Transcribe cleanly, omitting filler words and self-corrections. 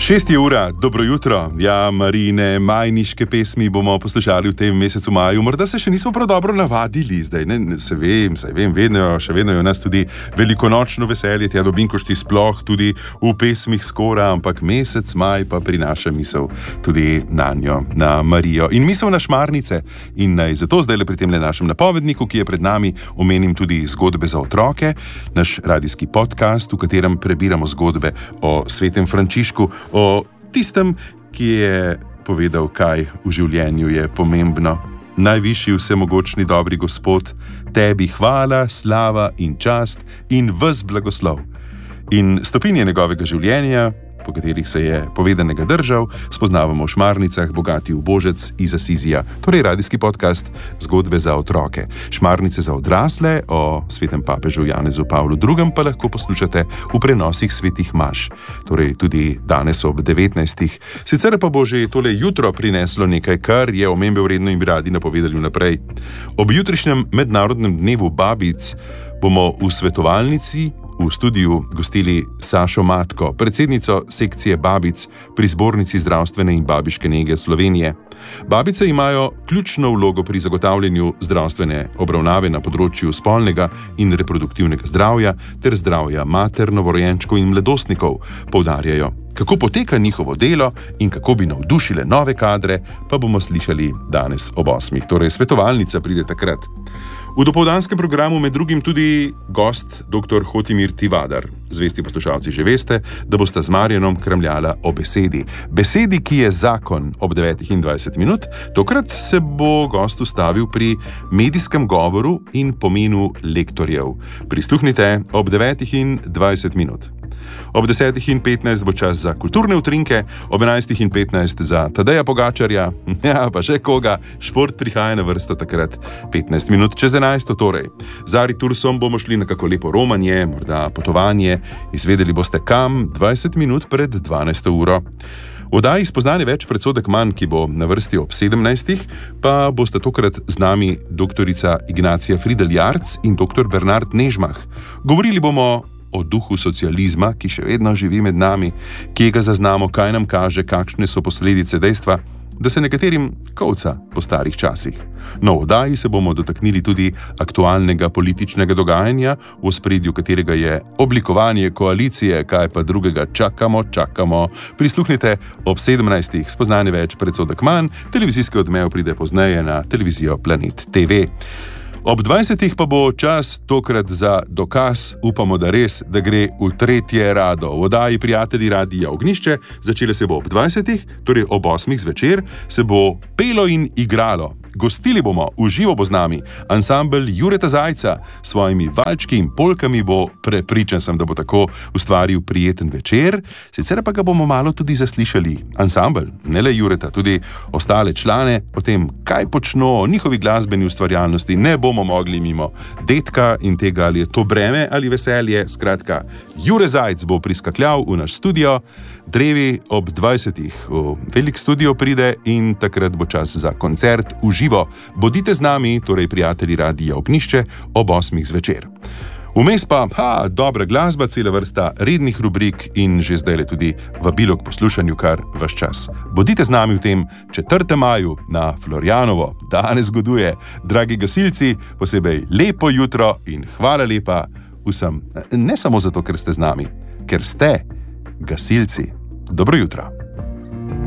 6 ura, dobro jutro. Ja, Marine, majniške pesmi bomo poslušali v tem mesecu maju. Morda se še nismo prav dobro navadili zdaj. Saj vem, še vedno je v nas tudi velikonočno veselje, tja do binkošti sploh tudi v pesmih skora, ampak mesec maj pa prinaša misel tudi na njo, na Marijo. In misel na Šmarnice. In zato zdaj le pri tem našem napovedniku, ki je pred nami, omenim tudi zgodbe za otroke, naš radijski podcast, v katerem prebiramo zgodbe o svetem Frančišku, o tistem, ki je povedal, kaj v življenju je pomembno. Najvišji vsemogočni dobri Gospod, tebi hvala, slava in čast in ves blagoslov. In stopinje njegovega življenja, po katerih se je povedanega držal, spoznavamo v Šmarnicah, bogati ubožec iz Asizija. Torej radijski podcast Zgodbe za otroke. Šmarnice za odrasle o svetem papežu Janezu Pavlu II. Pa lahko poslušate v prenosih svetih maš. Torej tudi danes ob 19. Sicer pa bo že tole jutro prineslo nekaj, kar je omembe vredno in bi radi napovedali vnaprej. Ob jutrišnjem mednarodnem dnevu babic bomo v svetovalnici v studiu gostili Sašo Matko, predsednico sekcije babic pri Zbornici zdravstvene in babiške nege Slovenije. Babice imajo ključno vlogo pri zagotavljanju zdravstvene obravnave na področju spolnega in reproduktivnega zdravja ter zdravja mater, novorojenčkov in mladostnikov, poudarjajo. Kako poteka njihovo delo in kako bi navdušile nove kadre, pa bomo slišali danes ob 8. Torej, svetovalnica pride takrat. V dopoldanskem programu med drugim tudi gost dr. Hotimir Tivadar. Zvesti poslušalci že veste, da bosta z Marjanom kramljala o besedi. Besedi, ki je zakon ob 9:20. Tokrat se bo gost ustavil pri medijskem govoru in pomenu lektorjev. Prisluhnite ob 9:20. Ob 10:15 bo čas za kulturne utrinke, ob 11:15 za Tadeja Pogačarja, ja pa še koga, šport prihaja na vrsto takrat 15 minut čez 11. Torej, z Aritursom bomo šli na kako lepo romanje, morda potovanje, izvedeli boste kam 20 minut pred 12. uro. V oddaji Spoznanje več, predsodek manj, ki bo na vrsti ob 17. pa boste tokrat z nami doktorica Ignacija Fridl-Jarc in dr. Bernard Nežmah. Govorili bomo o duhu socializma, ki še vedno živi med nami, kje ga zaznamo, kaj nam kaže, kakšne so posledice dejstva, da se nekaterim kolca po starih časih. No, v oddaji se bomo dotaknili tudi aktualnega političnega dogajanja, v ospredju katerega je oblikovanje koalicije, kaj pa drugega čakamo. Prisluhnite ob 17. Spoznanje več, predsodek manj, televizijski odmev pride pozneje na televizijo Planet TV. Ob 20. pa bo čas tokrat za dokaz, upamo, da res, da gre v tretje rado. V oddaji Prijatelji Radija Ognjišče, začele se bo ob 20. Torej ob 8. zvečer, se bo pelo in igralo. Gostili bomo, v živo bo z nami, ansambel Jureta Zajca s svojimi valčki in polkami bo, prepričan sem, da bo tako ustvaril prijeten večer, sicer pa ga bomo malo tudi zaslišali. Ansambel, ne le Jureta, tudi ostale člane, o tem, kaj počno, o njihovi glasbeni ustvarjalnosti, ne bomo mogli mimo detka in tega, ali je to breme ali veselje. Skratka, Jure Zajc bo priskakljal v naš studio, drevi ob 20. v velik studio pride in takrat bo čas za koncert v živo. Bodite z nami, torej Prijatelji Radija Ognjišče, ob 8. zvečer. Vmes pa, dobra glasba, cela vrsta rednih rubrik in že zdaj le tudi vabilo k poslušanju kar vaš čas. Bodite z nami v tem 4. maju na Florjanovo. Danes goduje, dragi gasilci, posebej lepo jutro in hvala lepa vsem. Ne samo zato, ker ste z nami, ker ste gasilci. Dobro jutro.